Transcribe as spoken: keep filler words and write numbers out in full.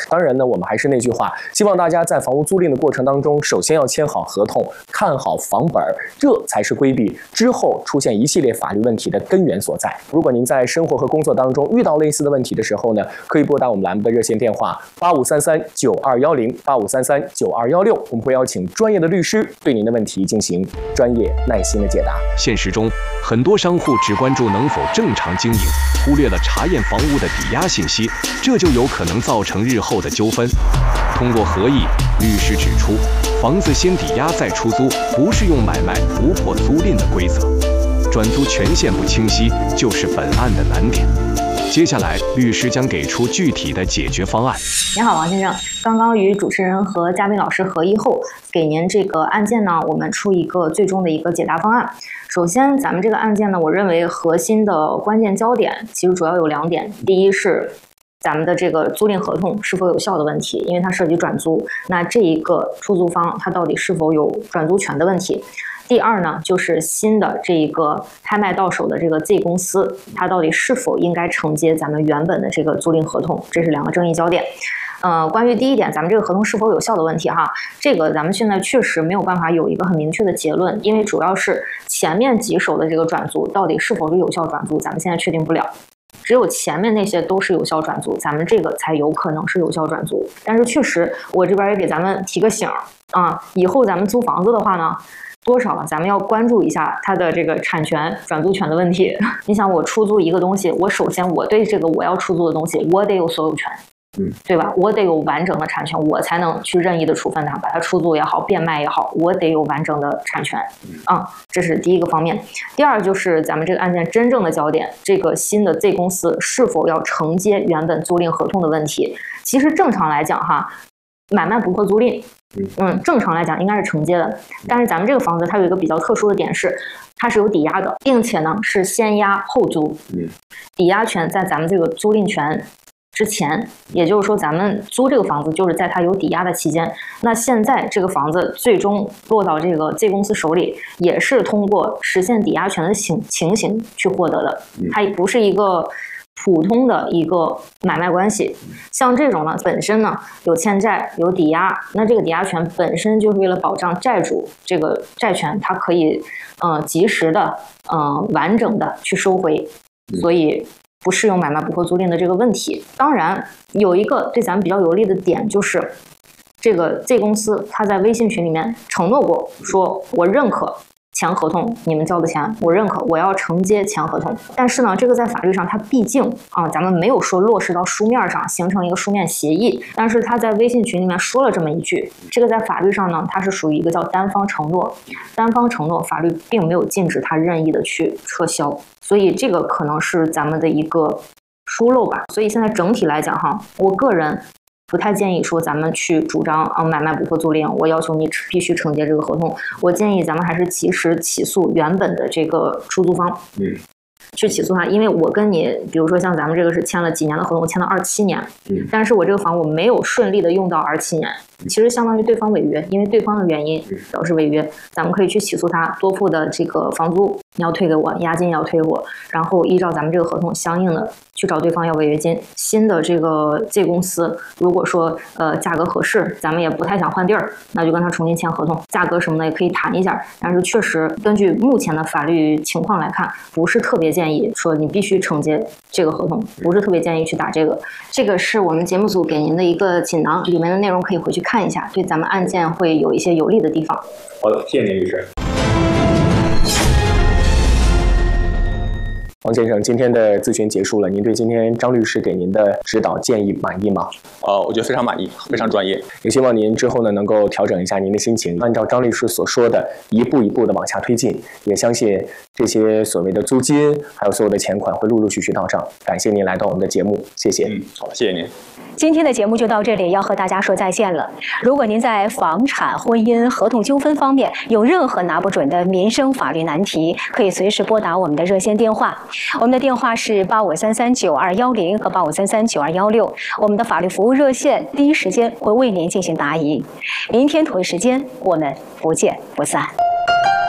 当然呢，我们还是那句话，希望大家在房屋租赁的过程当中，首先要签好合同，看好房本，这才是规避之后出现一系列法律问题的根源所在。如果您在生活和工作当中遇到类似的问题的时候呢，可以拨打我们栏目的热线电话八五三三九二幺零八五三三九二幺六，我们会邀请专业的律师对您的问题进行专业耐心的解答。 现实中，很多商户只关注能否正常经营，忽略了查验房屋的抵押信息，这就有可能造成日后的纠纷。通过合议，律师指出，房子先抵押再出租，不是用买卖突破租赁的规则，转租权限不清晰就是本案的难点。接下来，律师将给出具体的解决方案。 你好，王先生，刚刚与主持人和嘉宾老师合议后，给您这个案件呢，我们出一个最终的一个解答方案。首先，咱们这个案件呢，我认为核心的关键焦点其实主要有两点。第一是咱们的这个租赁合同是否有效的问题，因为它涉及转租，那这一个出租方他到底是否有转租权的问题。第二呢，就是新的这一个拍卖到手的这个 Z 公司，它到底是否应该承接咱们原本的这个租赁合同，这是两个争议焦点。呃，关于第一点，咱们这个合同是否有效的问题哈，这个咱们现在确实没有办法有一个很明确的结论，因为主要是前面几手的这个转租到底是否是有效转租，咱们现在确定不了。只有前面那些都是有效转租，咱们这个才有可能是有效转租。但是确实，我这边也给咱们提个醒啊，以后咱们租房子的话呢，多少咱们要关注一下它的这个产权、转租权的问题。你想，我出租一个东西，我首先我对这个我要出租的东西，我得有所有权。嗯，对吧？我得有完整的产权，我才能去任意的处分它，把它出租也好，变卖也好，我得有完整的产权。啊、嗯，这是第一个方面。第二就是咱们这个案件真正的焦点，这个新的 Z 公司是否要承接原本租赁合同的问题。其实正常来讲哈，买卖不破租赁，嗯，正常来讲应该是承接的。但是咱们这个房子它有一个比较特殊的点是，它是有抵押的，并且呢是先押后租，抵押权在咱们这个租赁权之前，也就是说咱们租这个房子就是在它有抵押的期间。那现在这个房子最终落到这个 Z 公司手里，也是通过实现抵押权的情情形去获得的，它也不是一个普通的一个买卖关系。像这种呢，本身呢有欠债有抵押，那这个抵押权本身就是为了保障债主这个债权，它可以呃及时的呃完整的去收回，所以不适用买卖不破租赁的这个问题。当然有一个对咱们比较有利的点，就是这个 Z 公司他在微信群里面承诺过，说我认可前合同你们交的钱，我认可，我要承接前合同。但是呢，这个在法律上它毕竟啊，咱们没有说落实到书面上形成一个书面协议，但是他在微信群里面说了这么一句，这个在法律上呢，它是属于一个叫单方承诺，单方承诺法律并没有禁止他任意的去撤销，所以这个可能是咱们的一个疏漏吧。所以现在整体来讲哈，我个人不太建议说咱们去主张啊买卖不破租赁，我要求你必须承接这个合同。我建议咱们还是及时起诉原本的这个出租方，嗯，去起诉他，因为我跟你，比如说像咱们这个是签了几年的合同，我签了二七年，嗯，但是我这个房我没有顺利的用到二七年，其实相当于对方违约，因为对方的原因导致违约，咱们可以去起诉他，多付的这个房租你要退给我，押金也要退给我，然后依照咱们这个合同相应的去找对方要违约金。新的这个 Z 公司如果说呃价格合适，咱们也不太想换地儿，那就跟他重新签合同，价格什么的也可以谈一下。但是确实根据目前的法律情况来看，不是特别建议说你必须承接这个合同，不是特别建议去打这个。这个是我们节目组给您的一个锦囊，里面的内容可以回去看一下，对咱们案件会有一些有利的地方。 好的，谢谢您律师。 王先生，今天的咨询结束了，您对今天张律师给您的指导建议满意吗？ 呃，我觉得非常满意，非常专业。 也希望您之后呢能够调整一下您的心情，按照张律师所说的一步一步的往下推进。也相信这些所谓的租金还有所有的钱款会陆陆续续到账。感谢您来到我们的节目，谢谢。 嗯，好，谢谢您。 今天的节目就到这里，要和大家说再见了。如果您在房产、婚姻、合同纠纷方面有任何拿不准的民生法律难题，可以随时拨打我们的热线电话。我们的电话是八五三三九二幺零和八五三三九二幺六，我们的法律服务热线第一时间会为您进行答疑。明天同一时间，我们不见不散。